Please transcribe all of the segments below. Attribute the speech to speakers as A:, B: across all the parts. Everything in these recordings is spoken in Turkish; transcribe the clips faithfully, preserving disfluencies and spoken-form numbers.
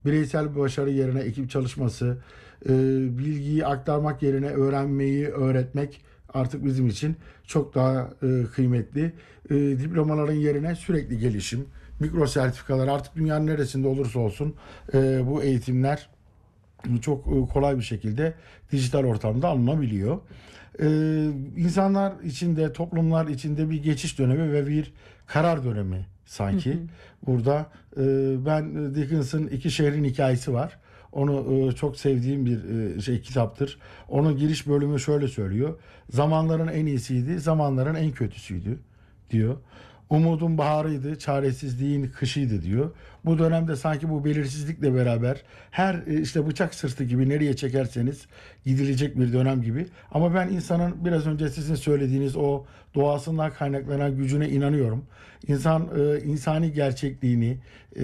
A: bireysel bir başarı yerine ekip çalışması, e, bilgiyi aktarmak yerine öğrenmeyi öğretmek artık bizim için çok daha e, kıymetli. E, diplomaların yerine sürekli gelişim, mikro sertifikalar artık dünyanın neresinde olursa olsun e, bu eğitimler çok e, kolay bir şekilde dijital ortamda alınabiliyor. Ee, insanlar içinde, toplumlar içinde bir geçiş dönemi ve bir karar dönemi
B: Hı
A: sanki.
B: hı.
A: Burada e, ben Dickens'ın İki Şehrin Hikayesi var. Onu e, çok sevdiğim bir e, şey kitaptır. Onun giriş bölümü şöyle söylüyor. Zamanların en iyisiydi, zamanların en kötüsüydü diyor. Umudun baharıydı, çaresizliğin kışıydı diyor. Bu dönemde sanki bu belirsizlikle beraber her e, işte bıçak sırtı gibi nereye çekerseniz gidilecek bir dönem gibi. Ama ben insanın biraz önce sizin söylediğiniz o doğasından kaynaklanan gücüne inanıyorum. İnsan e, insani gerçekliğini e,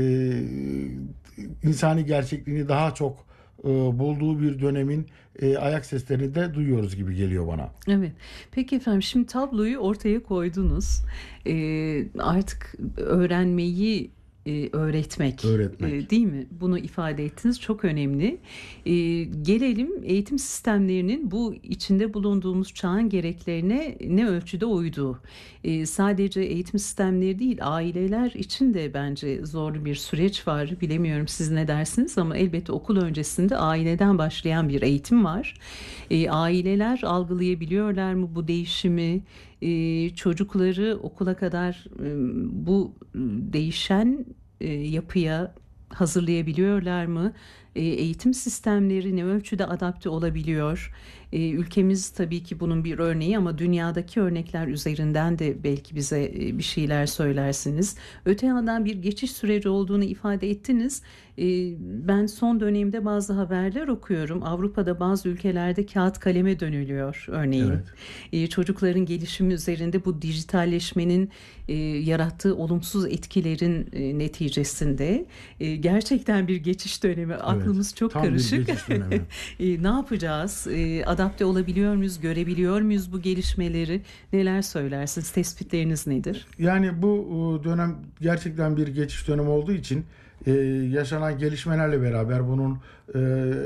A: insani gerçekliğini daha çok e, bulduğu bir dönemin e, ayak seslerini de duyuyoruz gibi geliyor bana.
B: Evet. Peki efendim, şimdi tabloyu ortaya koydunuz. Ee, artık öğrenmeyi e, öğretmek, e,
A: Öğretmek.
B: değil mi? Bunu ifade ettiniz. Çok önemli. Ee, gelelim eğitim sistemlerinin bu içinde bulunduğumuz çağın gereklerine ne ölçüde uyduğu. Ee, sadece eğitim sistemleri değil, aileler için de bence zorlu bir süreç var. Bilemiyorum siz ne dersiniz, ama elbette okul öncesinde aileden başlayan bir eğitim var. E, aileler algılayabiliyorlar mı bu değişimi? E, çocukları okula kadar e, bu e, değişen e, yapıya hazırlayabiliyorlar mı? E, eğitim sistemleri ne ölçüde adapte olabiliyor? E, ülkemiz tabii ki bunun bir örneği, ama dünyadaki örnekler üzerinden de belki bize e, bir şeyler söylersiniz. Öte yandan bir geçiş süreci olduğunu ifade ettiniz. E, ben son dönemde bazı haberler okuyorum. Avrupa'da bazı ülkelerde kağıt kaleme dönülüyor örneğin.
A: Evet.
B: E, çocukların gelişimi üzerinde bu dijitalleşmenin e, yarattığı olumsuz etkilerin e, neticesinde e, gerçekten bir geçiş dönemi.
A: Evet.
B: Aklımız çok
A: Tam bir
B: karışık.
A: geçiş dönemi.
B: E, ne yapacağız? E, adapte olabiliyor muyuz? Görebiliyor muyuz bu gelişmeleri? Neler söylersiniz? Tespitleriniz nedir?
A: Yani bu e, dönem gerçekten bir geçiş dönemi olduğu için e, yaşanan gelişmelerle beraber bunun e,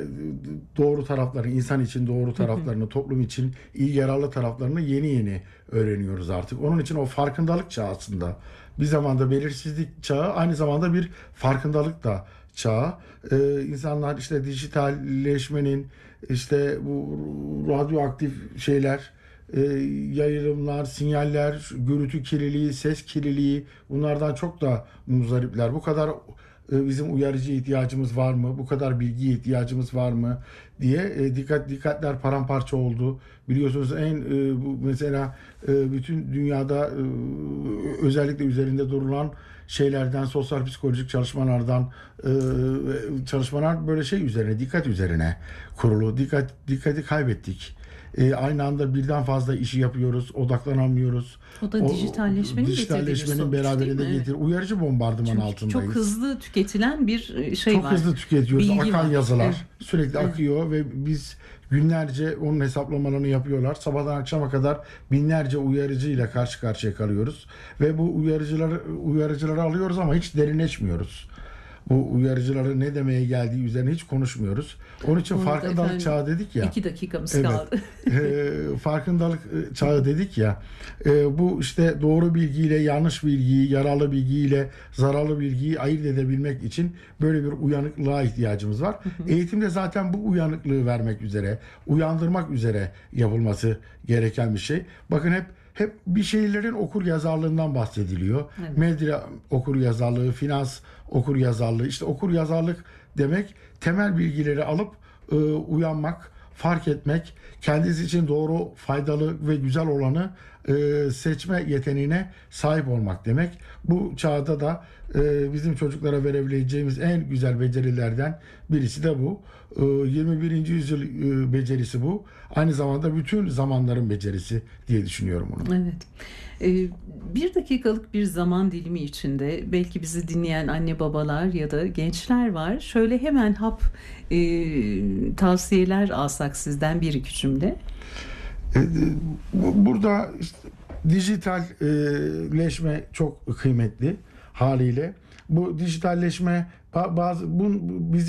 A: doğru tarafları, insan için doğru
B: Hı hı.
A: taraflarını, toplum için iyi yararlı taraflarını yeni yeni öğreniyoruz artık. Onun için o farkındalık çağı aslında. Bir zamanda belirsizlik çağı, aynı zamanda bir farkındalık da çağı. E, insanlar işte dijitalleşmenin, işte bu radyoaktif şeyler, e, yayılımlar, sinyaller, gürültü kirliliği, ses kirliliği bunlardan çok da muzdaripler. Bu kadar e, bizim uyarıcı ihtiyacımız var mı? Bu kadar bilgiye ihtiyacımız var mı diye e, dikkat dikkatler paramparça oldu. Biliyorsunuz en e, bu mesela e, bütün dünyada e, özellikle üzerinde durulan şeylerden, sosyal psikolojik çalışmalardan e, çalışmalar böyle şey üzerine, dikkat üzerine kurulu. Dikkat dikkati kaybettik. E, aynı anda birden fazla işi yapıyoruz, odaklanamıyoruz.
B: O da
A: O
B: dijitalleşmenin getirdiği bir
A: dijitalleşmenin
B: sonuç, değil
A: beraberinde
B: mi? Evet.
A: getir uyarıcı bombardıman
B: Çünkü çok
A: altındayız.
B: hızlı tüketilen bir e, şey
A: Çok
B: var.
A: hızlı tüketiyoruz.
B: Bilgi
A: Akan
B: var. Evet.
A: yazılar sürekli
B: Evet.
A: akıyor ve biz günlerce onun hesaplamalarını yapıyorlar. Sabahtan akşama kadar binlerce uyarıcıyla karşı karşıya kalıyoruz ve bu uyarıcıları uyarıcıları alıyoruz ama hiç derinleşmiyoruz. Bu uyarıcıların ne demeye geldiği üzerine hiç konuşmuyoruz. Onun için
B: Bu arada
A: farkındalık
B: efendim,
A: çağı dedik ya.
B: iki dakikamız
A: Evet.
B: kaldı.
A: Ee, farkındalık e, çağı dedik ya. Ee, bu işte doğru bilgiyle yanlış bilgiyi, yararlı bilgiyle zararlı bilgiyi ayırt edebilmek için böyle bir uyanıklığa ihtiyacımız var. Eğitimde zaten bu uyanıklığı vermek üzere, uyandırmak üzere yapılması gereken bir şey. Bakın hep hep bir şeylerin okur yazarlığından bahsediliyor.
B: Evet.
A: Medya okur yazarlığı, finans okur yazarlığı. İşte okur yazarlık demek temel bilgileri alıp e, uyanmak, fark etmek, kendisi için doğru, faydalı ve güzel olanı e, seçme yeteneğine sahip olmak demek. Bu çağda da e, bizim çocuklara verebileceğimiz en güzel becerilerden birisi de bu. E, yirmi birinci yüzyıl e, becerisi bu. Aynı zamanda bütün zamanların becerisi diye düşünüyorum bunu.
B: Evet. Ee, bir dakikalık bir zaman dilimi içinde belki bizi dinleyen anne babalar ya da gençler var. Şöyle hemen hap e, tavsiyeler alsak sizden, bir iki cümle.
A: E, bu- Burada işte dijitalleşme çok kıymetli haliyle. Bu dijitalleşme ba- bazı bu bizim